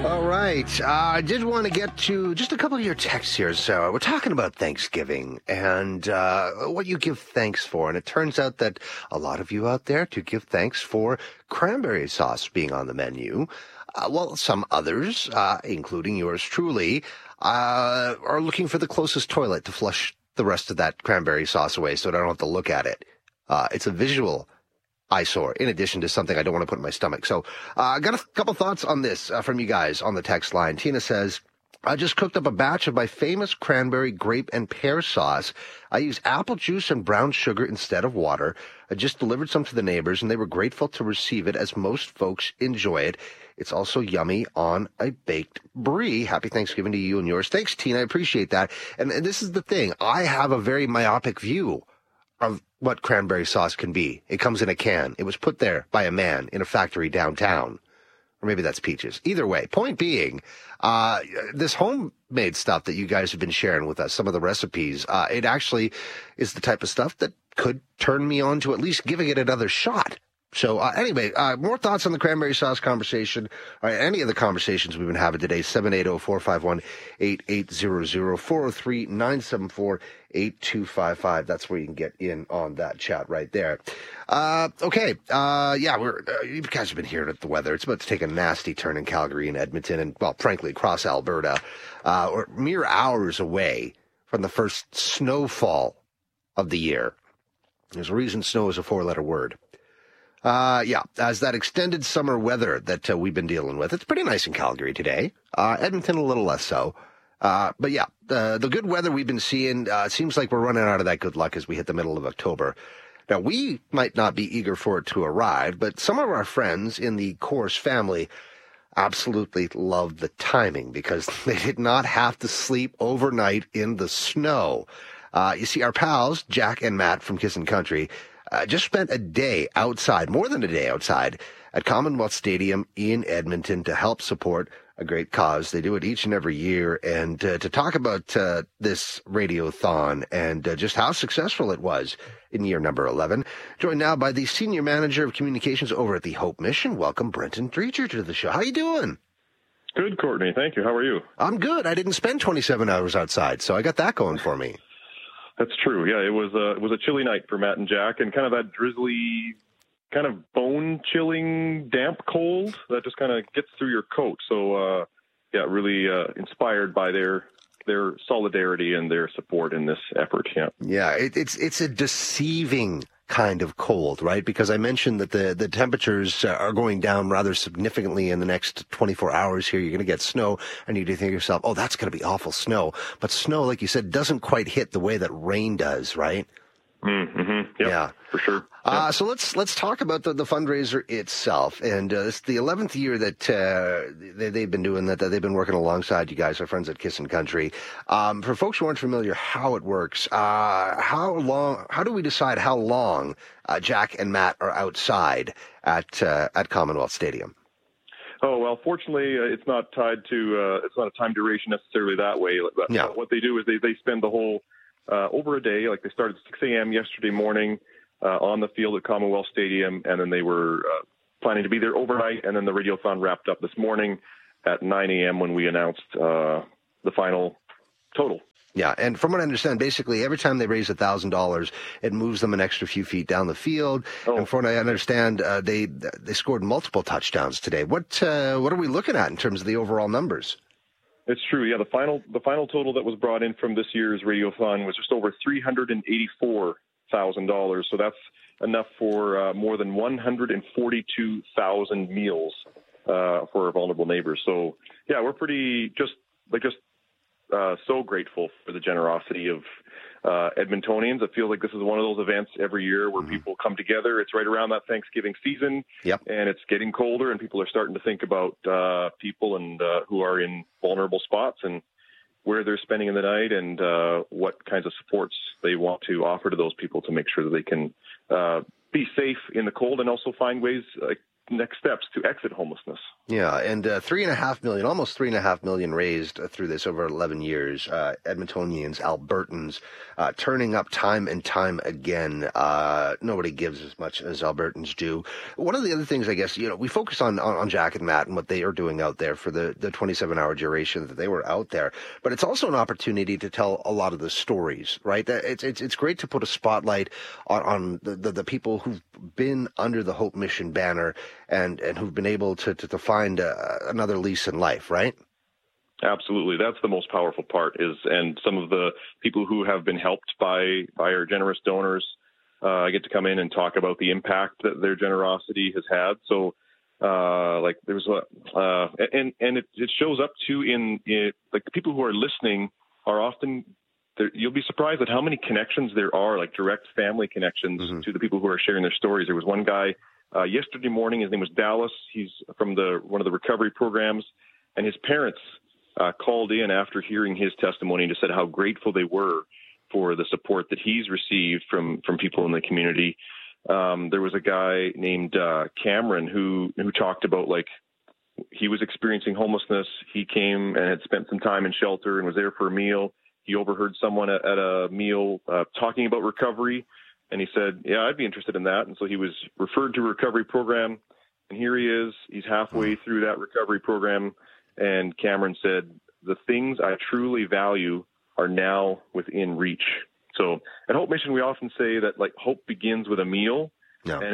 All right. I did want to get to just a couple of your texts here. So we're talking about Thanksgiving and what you give thanks for. And it turns out that a lot of you out there do give thanks for cranberry sauce being on the menu. While some others, including yours truly, are looking for the closest toilet to flush the rest of that cranberry sauce away so I don't have to look at it. It's a visual eyesore, in addition to something I don't want to put in my stomach. So I got a couple thoughts on this from you guys on the text line. Tina says, I just cooked up a batch of my famous cranberry, grape, and pear sauce. I use apple juice and brown sugar instead of water. I just delivered some to the neighbors, and they were grateful to receive it, as most folks enjoy it. It's also yummy on a baked brie. Happy Thanksgiving to you and yours. Thanks, Tina. I appreciate that. And this is the thing. I have a very myopic view of what cranberry sauce can be. It comes in a can. It was put there by a man in a factory downtown. Or maybe that's Peaches. Either way, point being, this homemade stuff that you guys have been sharing with us, some of the recipes, it actually is the type of stuff that could turn me on to at least giving it another shot. So anyway, more thoughts on the cranberry sauce conversation, or any of the conversations we've been having today, 780-451-8800, 403-974-8255. That's where you can get in on that chat right there. Okay, you guys have been hearing the weather. It's about to take a nasty turn in Calgary and Edmonton and, well, frankly, across Alberta. We're mere hours away from the first snowfall of the year. There's a reason snow is a four-letter word. As that extended summer weather that we've been dealing with. It's pretty nice in Calgary today. Edmonton a little less so. The good weather we've been seeing, it seems like we're running out of that good luck as we hit the middle of October. Now, we might not be eager for it to arrive, but some of our friends in the Coors family absolutely loved the timing because they did not have to sleep overnight in the snow. You see, our pals, Jack and Matt from Kissin' Country, just spent a day outside, more than a day outside, at Commonwealth Stadium in Edmonton to help support a great cause. They do it each and every year. And to talk about this Radiothon and just how successful it was in year number 11, joined now by the Senior Manager of Communications over at the Hope Mission. Welcome, Brenton Dreger, to the show. How you doing? Good, Courtney. Thank you. How are you? I'm good. I didn't spend 27 hours outside, so I got that going for me. That's true. Yeah, it was a chilly night for Matt and Jack, and kind of that drizzly, kind of bone-chilling, damp cold that just kind of gets through your coat. So, really inspired by their solidarity and their support in this effort. Yeah. Yeah, it's a deceiving kind of cold, right? Because I mentioned that the temperatures are going down rather significantly in the next 24 hours here. You're going to get snow, and you do think to yourself, oh, that's going to be awful snow. But snow, like you said, doesn't quite hit the way that rain does, right? Mm-hmm. Yep, yeah, for sure. Yep. So let's talk about the fundraiser itself, and it's the 11th year that they've been doing that. They've been working alongside you guys, our friends at Kissin' Country. For folks who aren't familiar how it works, how do we decide how long Jack and Matt are outside at Commonwealth Stadium? Oh, well, fortunately, it's not tied to it's not a time duration necessarily that way. Yeah. What they do is they spend the whole over a day. Like they started at 6 a.m. yesterday morning on the field at Commonwealth Stadium, and then they were planning to be there overnight, and then the Radiothon wrapped up this morning at 9 a.m. when we announced the final total. Yeah, and from what I understand, basically every time they raise $1,000, it moves them an extra few feet down the field. Oh. And from what I understand, they scored multiple touchdowns today. What are we looking at in terms of the overall numbers? It's true. Yeah, the final total that was brought in from this year's Radiothon was just over $384,000. So that's enough for more than 142,000 meals for our vulnerable neighbors. So yeah, we're pretty so grateful for the generosity of Edmontonians. I feel like this is one of those events every year where people come together. It's right around that Thanksgiving season, yep. And it's getting colder, and people are starting to think about people and who are in vulnerable spots and where they're spending the night and what kinds of supports they want to offer to those people to make sure that they can be safe in the cold and also find ways, next steps to exit homelessness. Yeah, and $3.5 million, almost $3.5 million raised through this over 11 years. Edmontonians, Albertans, turning up time and time again. Nobody gives as much as Albertans do. One of the other things, I guess, we focus on Jack and Matt and what they are doing out there for the 27-hour duration that they were out there. But it's also an opportunity to tell a lot of the stories, right? It's great to put a spotlight on the people who've been under the Hope Mission banner and who've been able to find another lease in life, right? Absolutely. That's the most powerful part and some of the people who have been helped by our generous donors get to come in and talk about the impact that their generosity has had. So, like there's and it shows up too in like the people who are listening are often, you'll be surprised at how many connections there are, like direct family connections to the people who are sharing their stories. There was one guy yesterday morning. His name was Dallas. He's from one of the recovery programs, and his parents called in after hearing his testimony and just said how grateful they were for the support that he's received from people in the community. There was a guy named Cameron who talked about, like, he was experiencing homelessness. He came and had spent some time in shelter and was there for a meal. He overheard someone at a meal talking about recovery, and he said, yeah, I'd be interested in that. And so he was referred to a recovery program, and here he is. He's halfway through that recovery program, and Cameron said, the things I truly value are now within reach. So at Hope Mission, we often say that, like, hope begins with a meal, and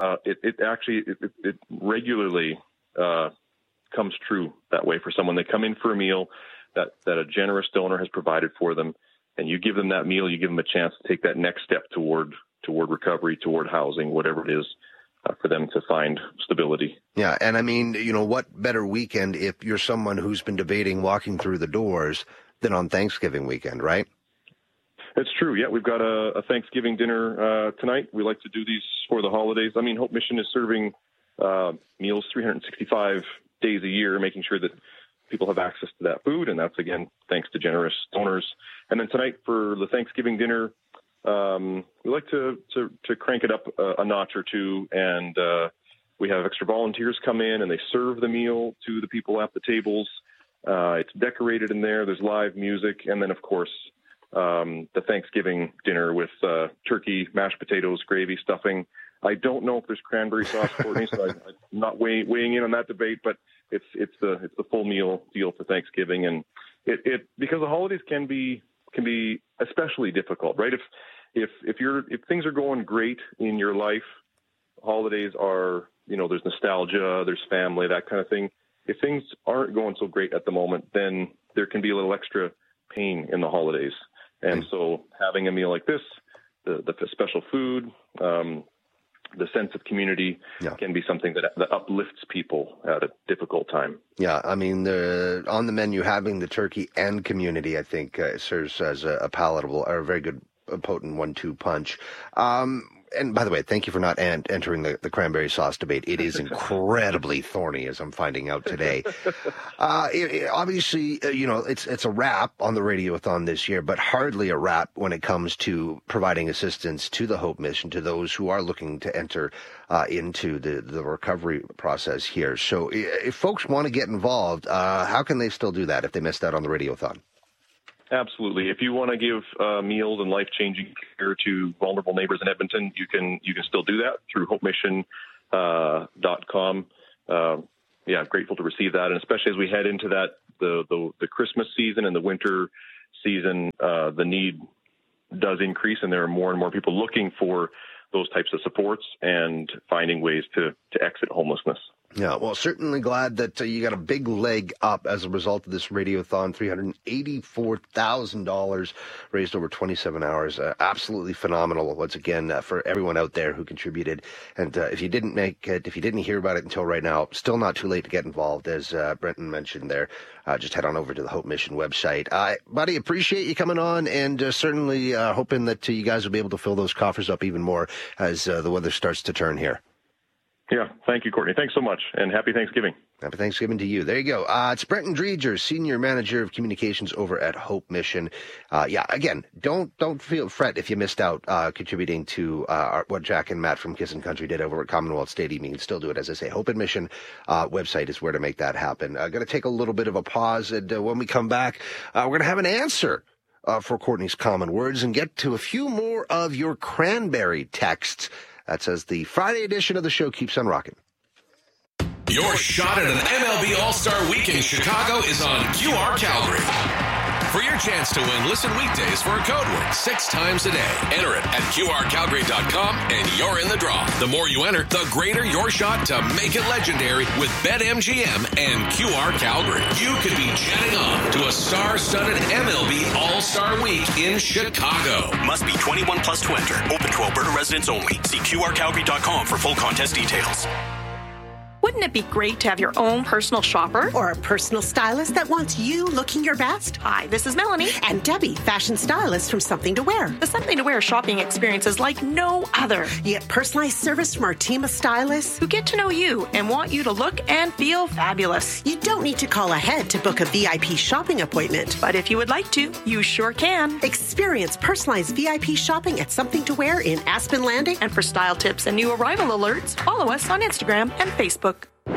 it regularly comes true that way for someone. They come in for a meal that a generous donor has provided for them, and you give them that meal, you give them a chance to take that next step toward recovery, toward housing, whatever it is, for them to find stability. Yeah, and I mean, what better weekend if you're someone who's been debating walking through the doors than on Thanksgiving weekend, right? It's true. Yeah, we've got a Thanksgiving dinner tonight. We like to do these for the holidays. I mean, Hope Mission is serving meals 365 days a year, making sure that people have access to that food, and that's, again, thanks to generous donors. And then tonight for the Thanksgiving dinner, we like to crank it up a notch or two, and we have extra volunteers come in, and they serve the meal to the people at the tables. It's decorated in there. There's live music, and then, of course, the Thanksgiving dinner with turkey, mashed potatoes, gravy, stuffing. I don't know if there's cranberry sauce, Courtney, so I'm not weighing in on that debate, but it's the full meal deal for Thanksgiving, and it because the holidays can be especially difficult, right? If things are going great in your life, holidays are, there's nostalgia, there's family, that kind of thing. If things aren't going so great at the moment, then there can be a little extra pain in the holidays. And so having a meal like this, the special food, the sense of community can be something that uplifts people at a difficult time. Yeah, I mean, on the menu, having the turkey and community, I think, serves as a palatable or a very good, potent 1-2 punch. And by the way, thank you for not entering the cranberry sauce debate. It is incredibly thorny, as I'm finding out today. Obviously, it's a wrap on the Radiothon this year, but hardly a wrap when it comes to providing assistance to the Hope Mission, to those who are looking to enter into the recovery process here. So if folks want to get involved, how can they still do that if they missed out on the Radiothon? Absolutely. If you want to give meals and life-changing care to vulnerable neighbors in Edmonton, you can still do that through hopemission.com. Grateful to receive that, and especially as we head into the Christmas season and the winter season, the need does increase, and there are more and more people looking for those types of supports and finding ways to exit homelessness. Yeah, well, certainly glad that you got a big leg up as a result of this Radiothon. $384,000 raised over 27 hours. Absolutely phenomenal. Once again, for everyone out there who contributed. And if you didn't make it, if you didn't hear about it until right now, still not too late to get involved. As Brenton mentioned there, just head on over to the Hope Mission website. Buddy, appreciate you coming on, and certainly hoping that you guys will be able to fill those coffers up even more as the weather starts to turn here. Yeah, thank you, Courtney. Thanks so much, and happy Thanksgiving. Happy Thanksgiving to you. There you go. It's Brenton Dreger, Senior Manager of Communications over at Hope Mission. Again, don't fret if you missed out contributing to what Jack and Matt from Kissin' Country did over at Commonwealth Stadium. You can still do it, as I say. Hope and Mission website is where to make that happen. Going to take a little bit of a pause, and when we come back, we're going to have an answer for Courtney's common words and get to a few more of your cranberry texts. That's as the Friday edition of the show keeps on rocking. Your shot at an MLB All-Star Week in Chicago is on QR Calgary. For your chance to win, listen weekdays for a code word 6 times a day. Enter it at QRCalgary.com and you're in the draw. The more you enter, the greater your shot to make it legendary with BetMGM and QR Calgary. You could be jetting on to a star-studded MLB All-Star Week in Chicago. Must be 21 plus to enter. Open to Alberta residents only. See QRCalgary.com for full contest details. Wouldn't it be great to have your own personal shopper? Or a personal stylist that wants you looking your best? Hi, this is Melanie. And Debbie, fashion stylist from Something to Wear. The Something to Wear shopping experience is like no other. You get personalized service from our team of stylists who get to know you and want you to look and feel fabulous. You don't need to call ahead to book a VIP shopping appointment. But if you would like to, you sure can. Experience personalized VIP shopping at Something to Wear in Aspen Landing. And for style tips and new arrival alerts, follow us on Instagram and Facebook.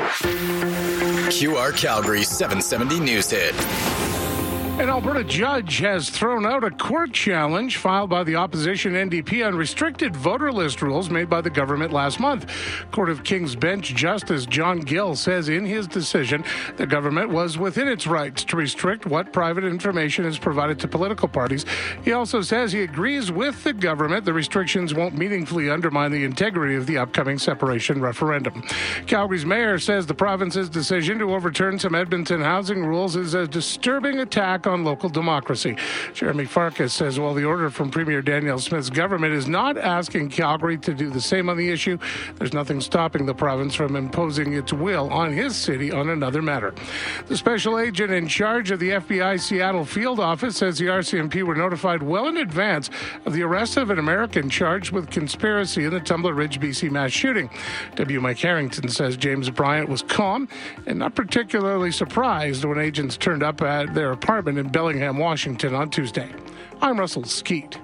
QR Calgary 770 News Hit. An Alberta judge has thrown out a court challenge filed by the opposition NDP on restricted voter list rules made by the government last month. Court of King's Bench Justice John Gill says in his decision the government was within its rights to restrict what private information is provided to political parties. He also says he agrees with the government the restrictions won't meaningfully undermine the integrity of the upcoming separation referendum. Calgary's mayor says the province's decision to overturn some Edmonton housing rules is a disturbing attack on local democracy. Jeremy Farkas says while the order from Premier Danielle Smith's government is not asking Calgary to do the same on the issue, there's nothing stopping the province from imposing its will on his city on another matter. The special agent in charge of the FBI Seattle field office says the RCMP were notified well in advance of the arrest of an American charged with conspiracy in the Tumbler Ridge, BC mass shooting. W. Mike Harrington says James Bryant was calm and not particularly surprised when agents turned up at their apartment in Bellingham, Washington on Tuesday. I'm Russell Skeet.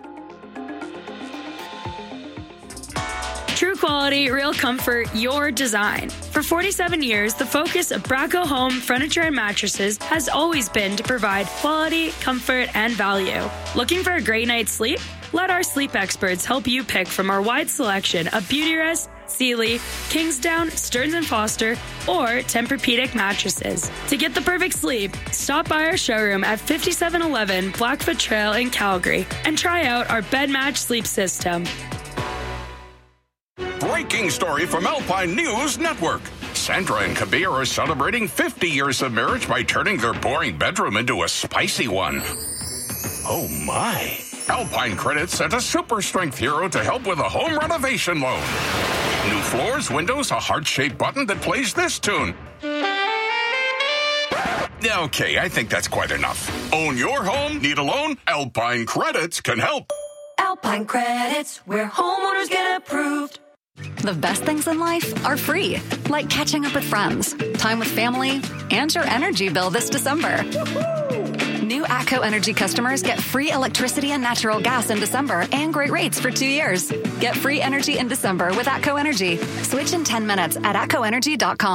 True quality, real comfort, your design. For 47 years, the focus of Braco Home Furniture and Mattresses has always been to provide quality, comfort, and value. Looking for a great night's sleep? Let our sleep experts help you pick from our wide selection of Beautyrest, Sealy, Kingsdown, Stearns & Foster, or Tempur-Pedic mattresses. To get the perfect sleep, stop by our showroom at 5711 Blackfoot Trail in Calgary and try out our bed match sleep system. Breaking story from Alpine News Network. Sandra and Kabir are celebrating 50 years of marriage by turning their boring bedroom into a spicy one. Oh my. Alpine Credit sent a super strength hero to help with a home renovation loan. New floors, windows, a heart-shaped button that plays this tune. Okay, I think that's quite enough. Own your home? Need a loan? Alpine Credits can help. Alpine Credits, where homeowners get approved. The best things in life are free, like catching up with friends, time with family, and your energy bill this December. New ATCO Energy customers get free electricity and natural gas in December and great rates for 2 years. Get free energy in December with ATCO Energy. Switch in 10 minutes at atcoenergy.com.